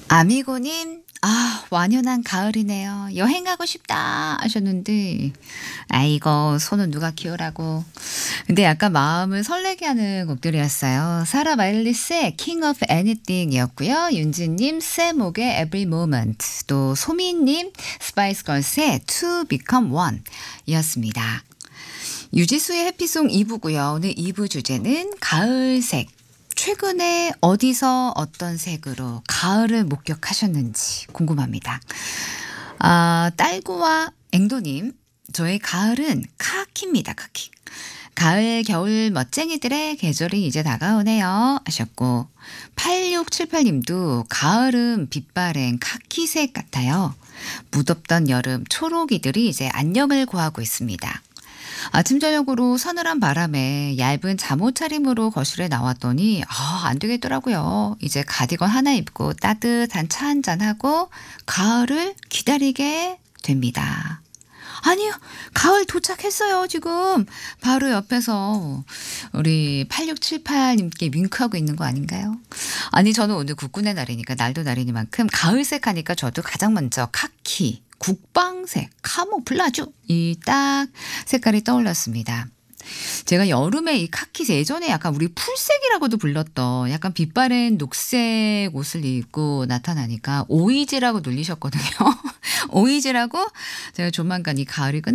아미고님, 완연한 가을이네요. 여행 가고 싶다 하셨는데, 아이고, 손은 누가 키우라고. 근데 약간 마음을 설레게 하는 곡들이었어요. 사라 마일리스의 King of Anything 이었고요. 윤지님, 세목의 Every Moment, 또 소미님, 스파이스 걸스의 To Become One 이었습니다. 유지수의 해피송 2부고요. 오늘 2부 주제는 가을색. 최근에 어디서 어떤 색으로 가을을 목격하셨는지 궁금합니다. 딸구와 앵도님, 저의 가을은 카키입니다. 카키. 가을, 겨울 멋쟁이들의 계절이 이제 다가오네요 하셨고, 8678님도 가을은 빛바랜 카키색 같아요. 무덥던 여름 초록이들이 이제 안녕을 구하고 있습니다. 아침 저녁으로 서늘한 바람에 얇은 잠옷 차림으로 거실에 나왔더니 안 되겠더라고요. 이제 가디건 하나 입고 따뜻한 차 한잔 하고 가을을 기다리게 됩니다. 아니요, 가을 도착했어요, 지금. 바로 옆에서 우리 8678님께 윙크하고 있는 거 아닌가요? 아니, 저는 오늘 국군의 날이니까 날도 날이니만큼 가을색 하니까 저도 가장 먼저 카키, 국방색, 카모플라주 이 딱 색깔이 떠올랐습니다. 제가 여름에 이 카키 예전에 약간 우리 풀색이라고도 불렀던 약간 빛바랜 녹색 옷을 입고 나타나니까 오이지라고 놀리셨거든요. 오이지라고 제가 조만간 이 가을이 끝